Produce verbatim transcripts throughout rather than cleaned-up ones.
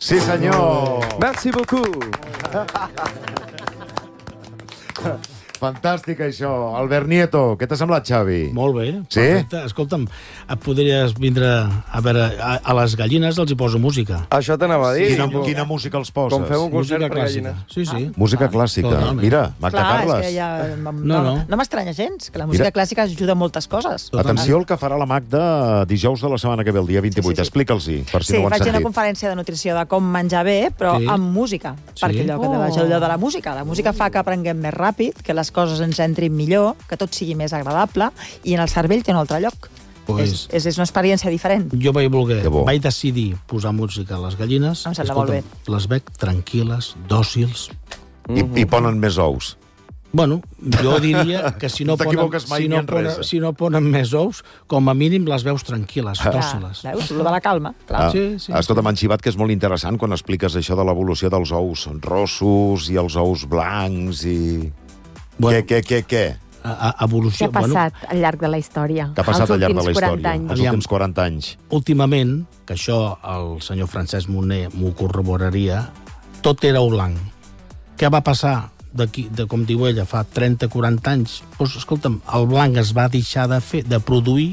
Sí, senyor. Merci beaucoup. Fantàstic, això. Albert Nieto, què t'ha semblat, Xavi? Molt bé. Sí? Perfecte. Escolta'm, et podries vindre a veure... A, a les gallines els hi poso música. Això t'anava a dir. Quina, quina música els poses? Com feu un concert Música per clàssica. gallines. Sí, sí. Música clàssica. Totalment. Mira, Magda Clar, Carles. és que ja... No, No, no. no m'estranya gens, que la música Mira. clàssica ajuda a moltes coses. Atenció al que farà la Magda dijous de la setmana que ve, el dia vint-i-vuit. Sí, sí, sí. Explica'ls-hi, per si Sí, no ho han faig una sentit. conferència de nutrició de com menjar bé, però Sí. amb música. Sí. Perquè allò, que Oh. allò de la música. La música fa que aprenguem més ràpid, que les coses ens entrin millor, que tot sigui més agradable, i en el cervell té un altre lloc. Pues, És, és, és una experiència diferent. jo vaig voler, Que bo. vaig decidir posar música a les gallines. Em sembla molt bé. Les veig tranquil·les, dòcils. I, I ponen més ous. Bueno, jo diria que si no, No ponen, t'equivoques mai si, ni no en res. ponen, si no ponen més ous, com a mínim les veus tranquil·les, dòciles. Clar, veus? Lo de la calma. Clar. Ah, Sí, sí, Escolta, m'han xivat que és molt interessant quan expliques això de l'evolució dels ous rossos i els ous blancs i... Bueno, Què, què, què, què? a, a, Què evolució... ha passat al llarg de la història? Què ha passat Els al llarg de la últims història? quaranta anys. Els Aviam. últims quaranta anys. Bueno, últimament, que això el senyor Francesc Moner m'ho corroboraria, tot era ou blanc. Què va passar d'aquí, de, com diu ella, fa trenta quaranta anys? Doncs, escolta'm, el blanc es va deixar de fer, de produir,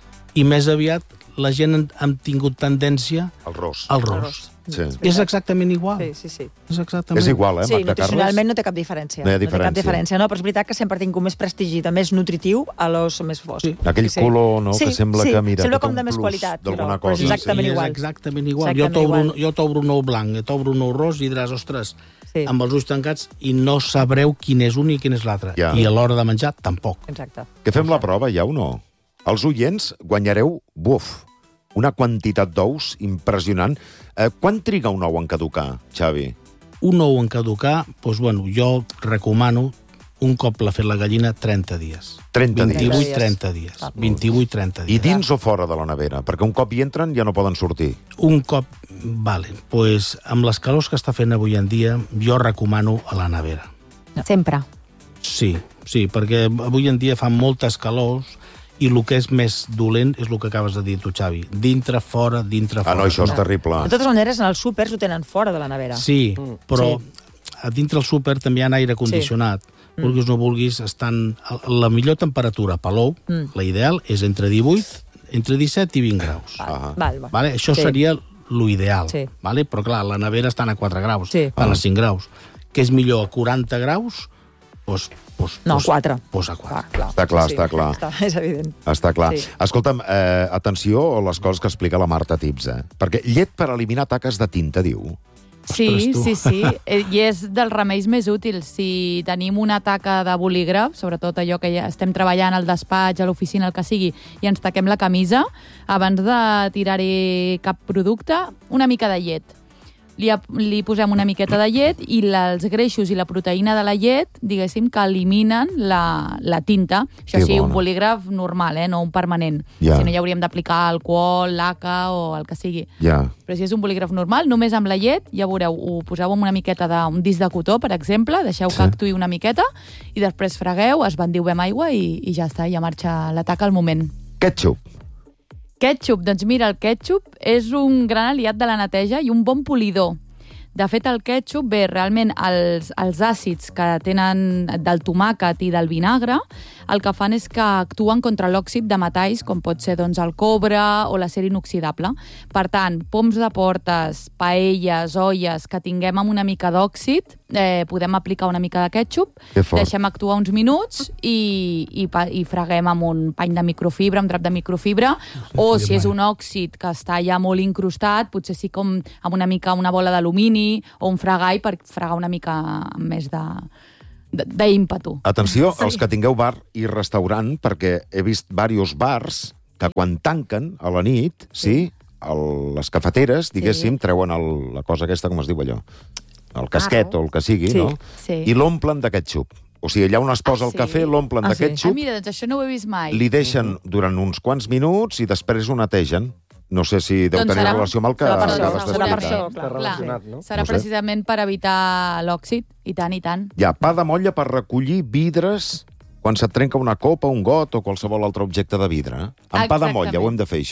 i més aviat la gent han, han tingut tendència El ros. al ros. Sí. És exactament igual. Sí, sí, sí. És exactament. És igual, eh, Sí, Magda Carles? nutricionalment no té cap diferència. No hi ha No té diferència. cap diferència, no, però és veritat que sempre ha tingut més prestigi, de més nutritiu, a l'os més fosc. Sí. Aquell color, no?, que sembla que, mira, sembla que té com un de més plus qualitat, d'alguna però, però és cosa. exactament sí, igual. És exactament igual. Exactament jo t'obro un, igual. jo t'obro un ou blanc, t'obro un ou ros i diràs, ostres, Sí. amb els ulls tancats, i no sabreu quin és un i quin és l'altre. Ja. I a l'hora de menjar, tampoc. Exacte. Que fem la prova, ja o no? Els oients guanyareu, buf, una quantitat d'ous impressionant. Eh, quan triga un ou en caducar, Xavi? Un ou en caducar, doncs, bueno, jo recomano, un cop l'ha fet la gallina, trenta dies. trenta dies. vint-i-vuit trenta dies. Ah. vint-i-vuit trenta I dies. dins o fora de la nevera? Perquè un cop hi entren ja no poden sortir. Un cop, vale, doncs amb les calors que està fent avui en dia, jo recomano a la nevera. Sempre. Sí, sí, perquè avui en dia fan moltes calors i el que és més dolent és el que acabes de dir tu, Xavi. Dintre, fora, dintre, Ah, fora. no, això és terrible. De totes maneres, en els súpers ho tenen fora de la nevera. Sí, però Sí. a dintre el súper també hi ha aire condicionat. Sí. Vulguis o no vulguis, estan... La millor temperatura per l'ou, Mm. la ideal, és entre divuit, entre disset i vint graus. Ah. Val, val. Vale? Això Sí. seria l'ideal. Sí. Vale? Però clar, la nevera estan a quatre graus, Sí. estan a cinc graus. Què és millor, a quaranta graus? Doncs, doncs, No, doncs, quatre. Doncs a quatre. Clar, clar. Està clar, està clar. Està, és evident. Està clar. Sí. Escolta'm, eh, atenció a les coses que explica la Marta Tips, eh? Perquè llet per eliminar taques de tinta, diu. Sí, Ostres, tu. sí, sí. Eh, I és dels remeis més útils. Si tenim una taca de bolígraf, sobretot allò que ja estem treballant al despatx, a l'oficina, el que sigui, i ens taquem la camisa, abans de tirar-hi cap producte, una mica de llet. Li, li posem una miqueta de llet i la, els greixos i la proteïna de la llet, diguéssim, que eliminen la, la tinta. Això Que sí, un bona. bolígraf normal, eh, no un permanent. Ja. Si no, ja hauríem d'aplicar alcohol, laca o el que sigui. Ja. Però si és un bolígraf normal, només amb la llet, ja veureu, ho poseu amb una miqueta d'un disc de cotó, per exemple, deixeu que actuï una miqueta, i després fregueu, es bandiu bé amb aigua i, i ja està, ja marxa la taca al moment. Ketchup. Ketchup, doncs mira, el ketchup és un gran aliat de la neteja i un bon polidor. De fet, el ketchup, bé, realment els, els àcids que tenen del tomàquet i del vinagre, el que fan és que actuen contra l'òxid de metalls, com pot ser doncs, el cobre o l'acer inoxidable. Per tant, poms de portes, paelles, olles que tinguem amb una mica d'òxid, eh, podem aplicar una mica de ketchup, Que fort. deixem actuar uns minuts i, i, pa- i freguem amb un pany de microfibra, amb drap de microfibra, o si és un òxid que està ja molt incrustat, potser sí com amb una mica una bola d'alumini o un fregall per fregar una mica amb més de de- d'ímpetu. Atenció, els que tingueu bar i restaurant, perquè he vist diversos bars que quan tanquen a la nit, sí, el, les cafeteres, diguéssim, treuen el, la cosa aquesta, com es diu allò? El casquet o el que sigui, Sí, no? sí. I l'omplen de ketchup. O sigui, allà on es posa Ah, el sí? cafè, l'omplen Ah, de sí? Ah, ketchup, mira, doncs això no ho he vist mai. li deixen durant uns quants minuts i després ho netegen. No sé si deu Doncs tenir serà- relació amb el que serà per això, acabes serà per d'explicar. això. Està clar. relacionat, no? Serà No sé. precisament per evitar l'òxid, i tant, i tant. Hi ha pa de motlla per recollir vidres quan se't trenca una copa, un got o qualsevol altre objecte de vidre. Amb pa de Exactament. motlla ho hem de fer, això.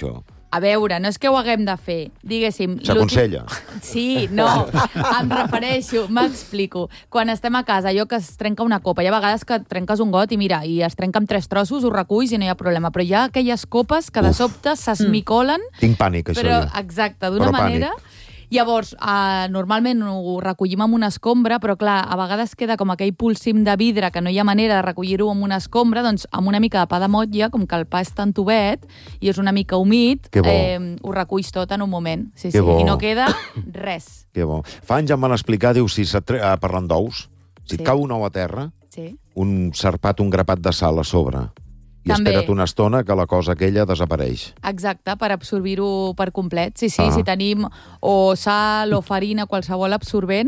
A veure, no és que ho haguem de fer, diguéssim... S'aconsella. Sí, no, em refereixo, m'explico. Quan estem a casa, allò que es trenca una copa, hi ha vegades que trenques un got i mira, i es trenca amb tres trossos, ho reculls i no hi ha problema, però hi ha aquelles copes que de sobte s'esmicolen... Tinc pànic, això. Però, jo. exacte, d'una Però manera... pànic. Llavors, eh, normalment ho recollim amb una escombra, però clar, a vegades queda com aquell polsim de vidre que no hi ha manera de recollir-ho amb una escombra, doncs amb una mica de pa de motlla, com que el pa és tan tubet i és una mica humit, eh, ho reculls tot en un moment. Sí, sí, i no queda res. Que bo. Fa anys em van explicar, diu, si tre... ah, parlant d'ous, si Sí. et cau un ou a terra, Sí. un sarpat, un grapat de sal a sobre, i També. espera't una estona que la cosa aquella desapareix. Exacte, per absorbir-ho per complet. Sí, sí, Ah. si tenim o sal o farina, qualsevol absorbent,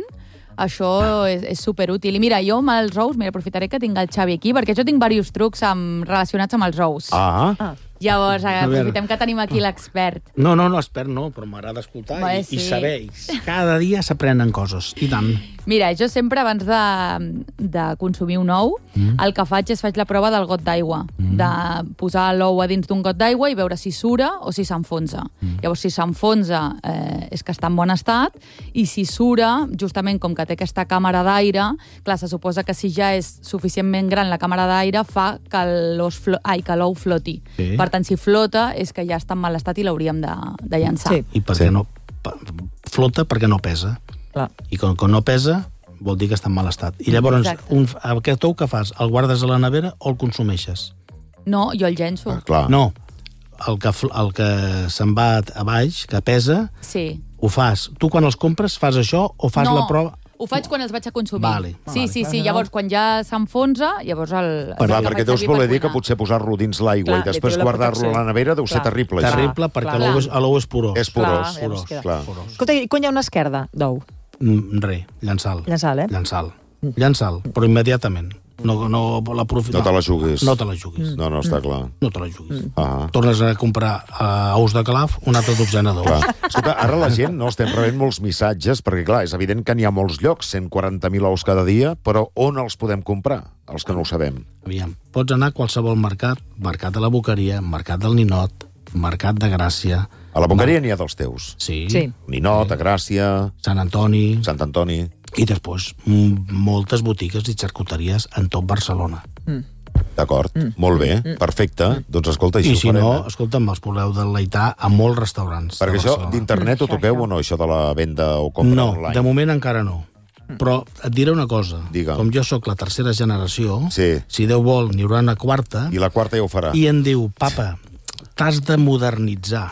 això és, és superútil. I mira, jo amb els ous, mira, aprofitaré que tinc el Xavi aquí, perquè jo tinc diversos trucs amb, relacionats amb els ous. Ah, Ah. Llavors, A aprofitem que tenim aquí l'expert. No, no, no, expert no, però m'agrada escoltar Bé, i, sí. i saber. I cada dia s'aprenen coses, i tant. Mira, jo sempre abans de, de consumir un ou, mm. el que faig és faig la prova del got d'aigua, mm. de posar l'ou a dins d'un got d'aigua i veure si sura o si s'enfonsa. Mm. Llavors, si s'enfonsa eh, és que està en bon estat, i si sura, justament com que té aquesta càmera d'aire, clar, se suposa que si ja és suficientment gran la càmera d'aire, fa que l'ous flo ai, que l'ou floti. Sí. Per tant, si flota, és que ja està en mal estat i l'hauríem de, de llançar. Sí. I perquè Sí. no... pa- Flota perquè no pesa. Clar. I quan, quan no pesa, vol dir que està en mal estat. I llavors, Exacte. un, aquest ou que fas, el guardes a la nevera o el consumeixes? No, jo el llenço. ah, clar. No, el que, fl- el que se'n va a baix, que pesa, Sí. ho fas. Tu quan els compres fas això o fas no, la prova... ho faig quan els vaig a consumir. Vale. Sí, Vale. sí, sí. Llavors, quan ja s'enfonsa, llavors el... Clar, el perquè faig deus servir voler per dir que cuinar. potser posar-lo dins l'aigua Clar, i després li treu la guardar-lo a protecció. la nevera deu ser Clar. terrible. això. Terrible, perquè clar. l'ou és, l'ou és porós. És porós. Clar, llavors porós, queda. clar. porós. Escolta, i quan hi ha una esquerda d'ou? Mm, Re, llançal. Llançal, eh? Llançal. Llançal, però immediatament. No, no, la profi... No te la juguis. No te la juguis. No, no, està clar. No te la juguis. Ah. Tornes a comprar uh, ous de calaf, una altra dotzena d'ous. Clar. Escolta, ara la gent no estem rebent molts missatges, perquè, clar, és evident que n'hi ha molts llocs, cent quaranta mil ous cada dia, però on els podem comprar? Els que no ho sabem. Aviam, pots anar a qualsevol mercat, mercat de la Boqueria, mercat del Ninot, mercat de Gràcia... A la Boqueria n'hi ha dels teus. Sí, Sí. Ninot, a Gràcia, Sant Antoni... Sant Antoni... I després, mm, moltes botigues i xarcuteries en tot Barcelona. D'acord, molt bé, perfecte. Doncs escolta, I així si ho farem. no, eh? escolta'm, els podeu deleitar a molts restaurants Perquè de això Barcelona. d'internet ho toqueu o no, això de la venda o compra No, online? de moment encara no. Però et diré una cosa. Digue'm. Com jo sóc la tercera generació, Sí. si Déu vol, n'hi haurà una quarta, I la quarta ja ho farà. i em diu, papa, t'has de modernitzar.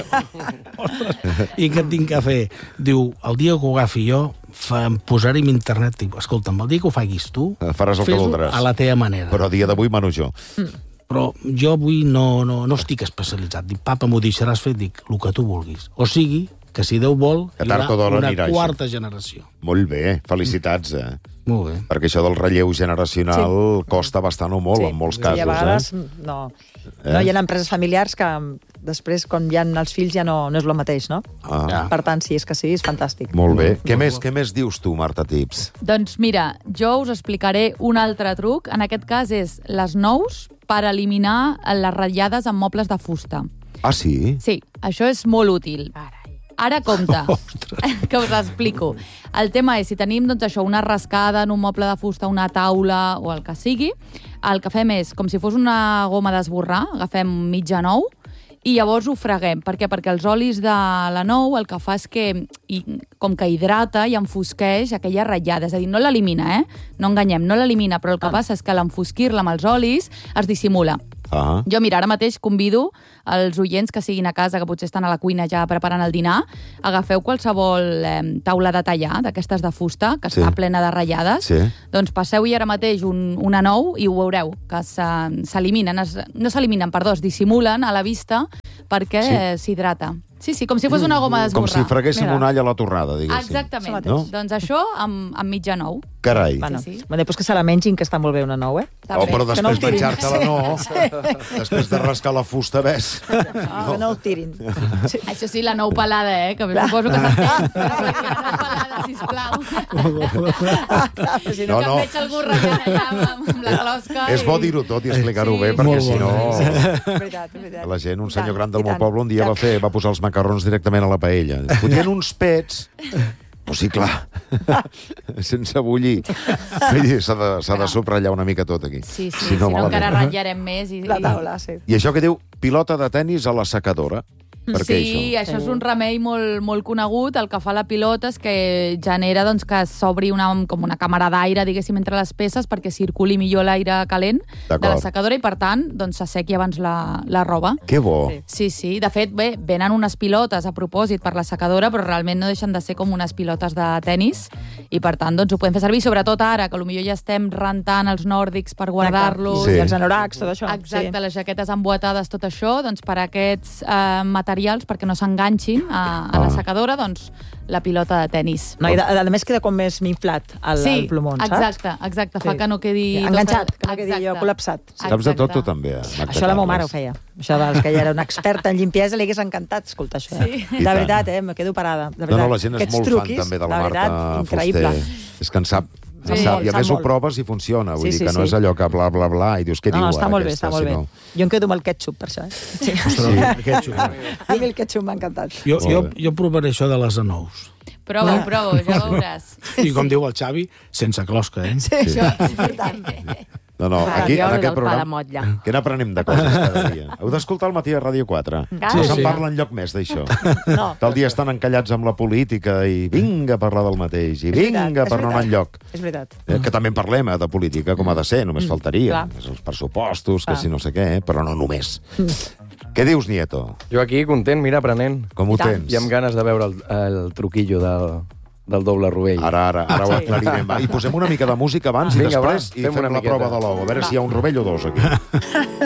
Ostres, i què tinc que fer? Diu, el dia que ho agafi jo, fa, em posaré en internet. Dic, escolta'm, el dia que ho facis tu, Faràs el que fes-ho voldràs. a la teva manera. Però a dia d'avui mano jo. Però jo avui no, no, no estic especialitzat. Dic, papa, m'ho deixaràs fer? Dic, el que tu vulguis. O sigui, que si Déu vol, Que hi tard o haurà d'hora una anirà això. quarta generació. Molt bé, felicitats, eh? Molt bé. Perquè això del relleu generacional costa bastant o molt, en molts casos, I a vegades eh? no. Eh? no. Hi ha empreses familiars que després, quan hi ha els fills, ja no, no és el mateix, no? Ah, Ja. Per tant, sí, és que sí, és fantàstic. molt bé. Què més, què més dius tu, Marta Tips? Doncs mira, jo us explicaré un altre truc. En aquest cas és les nous per eliminar les ratllades en mobles de fusta. Ah, sí? Sí, això és molt útil. Ara compte, que us explico. El tema és, si tenim doncs, això, una rascada en un moble de fusta, una taula o el que sigui, el que fem és, com si fos una goma d'esborrar, agafem mitja nou i llavors ho freguem. Per què? Perquè els olis de la nou el que fa és que, i, com que hidrata i enfosqueix aquella ratllada. És a dir, no l'elimina, eh? No enganyem, no l'elimina, però el que passa és que l'enfosquir-la amb els olis es dissimula. Ah, Jo, mira, ara mateix convido els oients que siguin a casa, que potser estan a la cuina ja preparant el dinar, agafeu qualsevol eh, taula de tallar, d'aquestes de fusta, que Sí. està plena de ratllades, Sí. doncs passeu-hi ara mateix un, una nou i ho veureu, que se- s'eliminen, es, no s'eliminen, perdó, es dissimulen a la vista perquè s'hidrata. Sí, sí, com si fos una goma com d'esborrar. si freguéssim Mira. un all a la torrada, diguéssim. Exactament. No? Doncs això amb, amb mitja nou. Carai. Bueno, Sí, sí. bueno, doncs que se la mengin, que està molt bé una nou, eh? Oh, però Que no després ho tirin. menjar-te-la no. Després de rascar la fusta, ves. Ah, que no ho tirin. Sí. Això sí, la nou pelada, eh? Que suposo que s'entén. La nou pelada, sisplau. Ah, clar, però si no... No, Que no. em veig algú ratllant allà amb, amb la closca. És bo dir-ho tot i explicar-ho Sí. bé, perquè Molt si bo. no... És veritat, és veritat. La gent, un I senyor tant, gran del i meu tant. poble, un dia I va, tant. fer, va posar els macarrons directament a la paella. Fotien uns pets... Pues sí, clar. Sense bullir. Vull dir, s'ha de, s'ha de subratllar una mica tot aquí. Sí, sí, Si si no, malament. encara ratllarem més. I, La taula, sí. I això que diu pilota de tennis a la secadora. Per què Sí, això? això és un remei molt, molt conegut. El que fa la pilota és que genera doncs, que s'obri una, com una càmera d'aire, diguéssim, entre les peces perquè circuli millor l'aire calent de la D'acord. secadora i, per tant, doncs, s'assequi abans la, la roba. Que bo. Sí. Sí, sí. De fet, bé, venen unes pilotes a propòsit per la secadora, però realment no deixen de ser com unes pilotes de tennis i, per tant, doncs, ho podem fer servir, sobretot ara, que potser ja estem rentant els nòrdics per guardar-los. Sí. I els anoracs, tot això. Exacte, Sí. les jaquetes emboatades, tot això, doncs per aquests eh, materials, perquè no s'enganxin a, a la Ah. secadora, doncs la pilota de tennis. No, i de, a més queda com més minflat el, sí, el plomón, saps? exacte, exacte, fa Sí. que no quedi... tot Enganxat, el- que no quedi allò Exacte. col·lapsat. Sí. Saps de tot, Exacte. tu també, Magda Això la meva mare ho Carles. feia. Això dels que ja era una experta en limpiesa, li hagués encantat escoltar això. Eh? Sí. I De tant. veritat, eh? Me quedo parada. De No, veritat. no, la gent és Aquests molt truquis, fan també de la de veritat, Marta increïble. Fuster. És que en sap, en Sí. sap. I a Sap més ho molt. proves i funciona. Vull Sí, dir sí, que no sí. és allò que bla, bla, bla, i dius, què No, diu no, està ara molt bé, aquesta? està molt bé. Sinó- Jo em quedo amb el ketchup, per això. Eh? Sí. Ostres, aquest xup. A mi el ketchup m'ha encantat. Jo, jo, Molt bé. jo provaré això de les anous. Prova-ho, prova-ho, ja veuràs. I com diu el Xavi, sense closca, eh? Sí, això és important. No, no, Va, aquí, jo en el aquest del pa de programa... motlla. Que n'aprenem de coses cada dia. Heu d'escoltar el matí a Ràdio quatre. Sí, No se'n sí. parla enlloc més d'això. No. Tal dia estan encallats amb la política i vinga a parlar del mateix, i És veritat, vinga és per no anar veritat. enlloc. És veritat. Eh, que també en parlem, eh, de política, com ha de ser, només faltaria. clar. És els pressupostos, que Clar. si no sé què, eh, però no només. Què dius, Nieto? Jo aquí content, mira, aprenent. Com ho I tant. tens? I amb ganes de veure el, el truquillo del, del doble rovell. Ara, ara, ara ho Sí. aclarirem. Va, i posem una mica de música abans i Vinga, va, després i fem fem una la miqueta. prova de l'ou. A veure si hi ha un rovell o dos aquí.